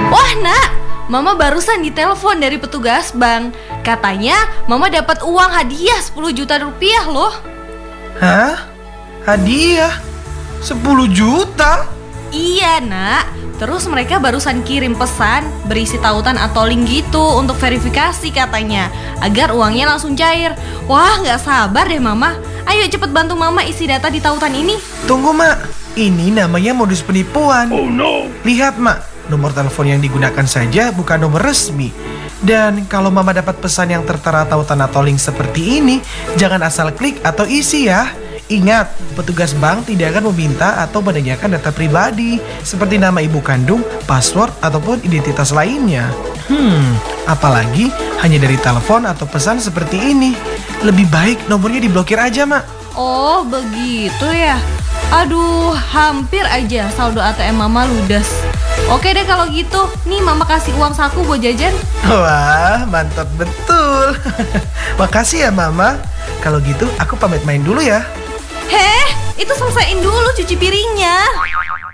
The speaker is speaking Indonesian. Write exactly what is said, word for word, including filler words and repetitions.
Wah, Nak, Mama barusan ditelepon dari petugas bank. Katanya Mama dapat uang hadiah sepuluh juta rupiah loh. Hah? Hadiah? sepuluh juta? Iya, Nak. Terus mereka barusan kirim pesan berisi tautan atau link gitu untuk verifikasi katanya, agar uangnya langsung cair. Wah, gak sabar deh Mama. Ayo cepet bantu Mama isi data di tautan ini. Tunggu, Mak. Ini namanya modus penipuan. Oh no. Lihat, Mak. Nomor telepon yang digunakan saja bukan nomor resmi. Dan kalau Mama dapat pesan yang tertera tautan atau link seperti ini, jangan asal klik atau isi ya. Ingat, petugas bank tidak akan meminta atau menanyakan data pribadi seperti nama ibu kandung, password, ataupun identitas lainnya. Hmm, apalagi hanya dari telepon atau pesan seperti ini. Lebih baik nomornya diblokir aja, Mak. Oh, begitu ya. Aduh, hampir aja saldo A T M Mama ludes. Oke deh kalau gitu, nih Mama kasih uang saku buat jajan. Wah, mantap betul. Makasih ya, Mama. Kalau gitu, aku pamit main dulu ya. Heh, itu selesaiin dulu cuci piringnya.